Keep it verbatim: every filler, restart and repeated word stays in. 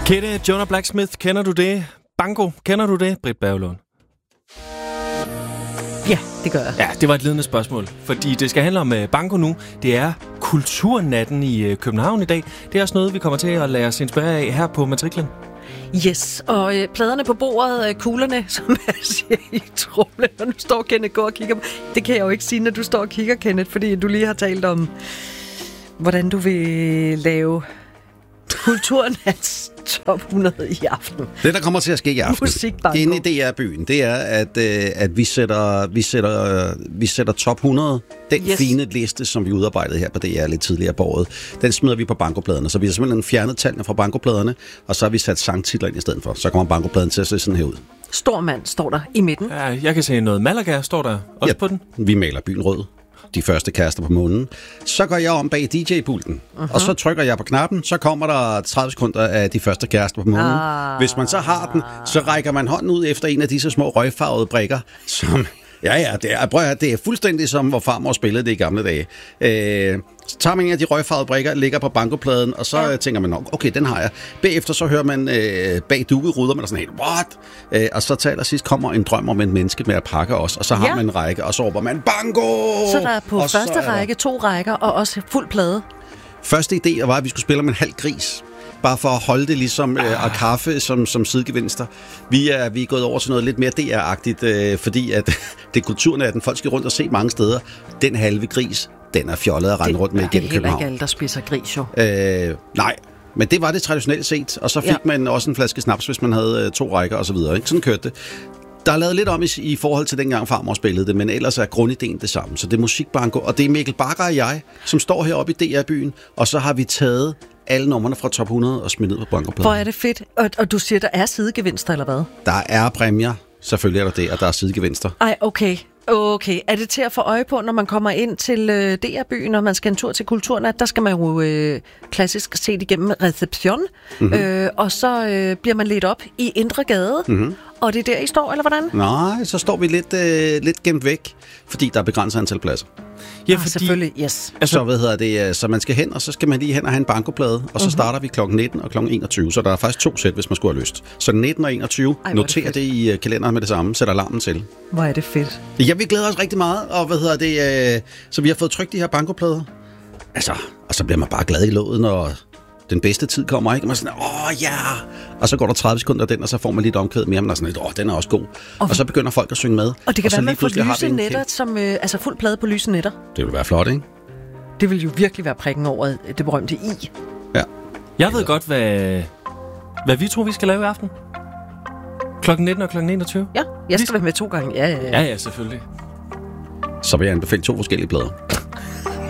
Kette, Jonah Blacksmith, kender du det? Banko, kender du det? Britt Berglund. Ja, det gør jeg. Ja, det var et ledende spørgsmål, fordi det skal handle om uh, banko nu. Det er kulturnatten i uh, København i dag. Det er også noget, vi kommer til at lade os inspirere af her på Matriklen. Yes, og øh, pladerne på bordet, øh, kuglerne, som jeg siger i trumlen, når du står, Kenneth, går og kigger på. Det kan jeg jo ikke sige, når du står og kigger, Kenneth, fordi du lige har talt om, hvordan du vil lave Kulturnats top hundrede i aften. Det, der kommer til at ske i aften, inde i D R-byen, det er, at, øh, at vi, sætter, vi, sætter, øh, vi sætter top hundrede. Den yes. fine liste, som vi udarbejdede her på D R lidt tidligere på året, den smider vi på bankopladerne. Så vi har simpelthen fjernet tallene fra bankopladerne, og så har vi sat sangtitler ind i stedet for. Så kommer bankopladen til at se sådan her ud. Stor mand står der i midten. Ja, jeg kan se noget Malaga står der også ja, på den. Vi maler byen rød. De første kærester på månen. Så går jeg om bag D J-pulten, uh-huh. og så trykker jeg på knappen, så kommer der tredive sekunder af de første kærester på månen. Ah. Hvis man så har den, så rækker man hånden ud efter en af disse små røgfarvede brikker, som... Ja, ja, det er, prøv at høre, det er fuldstændig som, hvor farmor spillede det i gamle dage. Øh, så tager man en af de røgfarvede brikker, ligger på bankopladen, og så ja. tænker man, okay, den har jeg. Bagefter så hører man øh, bag dukket ruder, man er sådan helt, what? Øh, og så til allersidst kommer en drøm om en menneske med at pakke os, og så har ja. man en række, og så råber man, banko! Så der er på og første er række to rækker, og også fuld plade. Første idé var, at vi skulle spille om en halv gris. Bare for at holde det ligesom øh, og kaffe som, som sidegevinster. Vi er, vi er gået over til noget lidt mere D R-agtigt, øh, fordi at det er kulturnatten. Folk skal rundt og se mange steder. Den halve gris, den er fjollet at rende rundt med igennem København. Det er heller ikke alle, der spiser gris, jo. Øh, nej, men det var det traditionelt set. Og så fik ja. man også en flaske snaps, hvis man havde øh, to rækker og så videre. Ikke? Sådan kørte det. Der er lavet lidt om i, i forhold til dengang farmor spillede det, men ellers er grundideen det samme. Så det er musikbanko, og det er Mikkel Bakker og jeg, som står heroppe i D R-byen, og så har vi taget alle numrene fra top hundrede og smidt ned på bankopladen. Hvor er det fedt. Og, og du siger, der er sidegevinster, eller hvad? Der er præmier. Selvfølgelig er der det, og der er sidegevinster. Ej, okay. Okay. Er det til at få øje på, når man kommer ind til øh, D R-byen, når man skal en tur til Kulturnat? Der skal man jo øh, klassisk set igennem reception, mm-hmm. øh, og så øh, bliver man ledt op i Indre Gade. Mm-hmm. Og det er der, I står, eller hvordan? Nej, så står vi lidt, øh, lidt gemt væk, fordi der er begrænset antal pladser. Ja, fordi, ah, selvfølgelig, yes. Altså, så, hvad hedder det, så man skal hen, og så skal man lige hen og have en bankoplade, og så uh-huh. starter vi klokken nitten og klokken enogtyve, så der er faktisk to sæt, hvis man skulle have lyst. Så nitten og enogtyve, Ej, noter det, det i kalenderen med det samme, sæt alarmen til. Hvor er det fedt. Ja, vi glæder os rigtig meget, og hvad hedder det, øh, så vi har fået trykt de her bankoplader. Altså, og så bliver man bare glad i låden, og den bedste tid kommer, ikke? Og man er sådan, åh ja! Og så går der tredive sekunder den, og så får man lidt omkvædet mere, men der er sådan lidt, åh, den er også god. Og, og så begynder folk at synge med. Og det kan og være, man får lyse netter, som, øh, altså fuld plade på lyse netter. Det vil være flot, ikke? Det vil jo virkelig være prikken over det berømte i. Ja. Jeg ved godt, hvad, hvad vi tror, vi skal lave i aften. Klokken nitten og klokken enogtyve. Ja, jeg skal være med to gange. Ja, ja, ja. Ja, ja, selvfølgelig. Så vil jeg anbefale to forskellige plader.